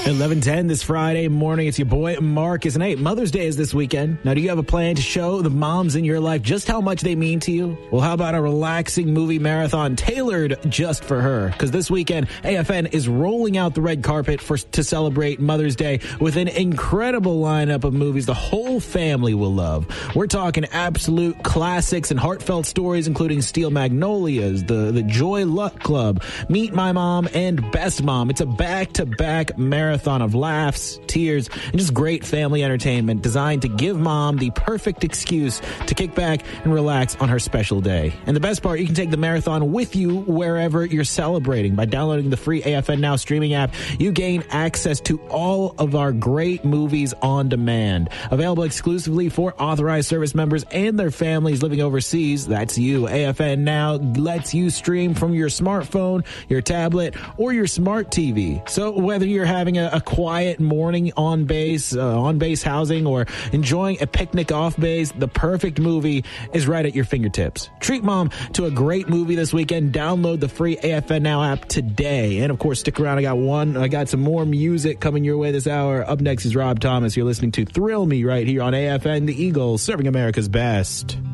11:10 this Friday morning. It's your boy Marcus. And hey, Mother's Day is this weekend. Now, do you have a plan to show the moms in your life just how much they mean to you? Well, how about a relaxing movie marathon tailored just for her? Because this weekend, AFN is rolling out the red carpet to celebrate Mother's Day with an incredible lineup of movies the whole family will love. We're talking absolute classics and heartfelt stories, including Steel Magnolias, the Joy Luck Club, Meet My Mom, and Best Mom. It's a back-to-back marathon of laughs, tears, and just great family entertainment designed to give mom the perfect excuse to kick back and relax on her special day. And the best part, you can take the marathon with you wherever you're celebrating. By downloading the free AFN Now streaming app, you gain access to all of our great movies on demand. Available exclusively for authorized service members and their families living overseas. That's you. AFN Now lets you stream from your smartphone, your tablet, or your smart TV. So whether you're having a quiet morning on base housing, or enjoying a picnic off base, the perfect movie is right at your fingertips. Treat mom to a great movie this weekend. Download the free AFN Now app today. And of course, stick around. I got some more music coming your way this hour. Up next is Rob Thomas. You're listening to Thrill Me right here on AFN, the Eagle, serving America's best.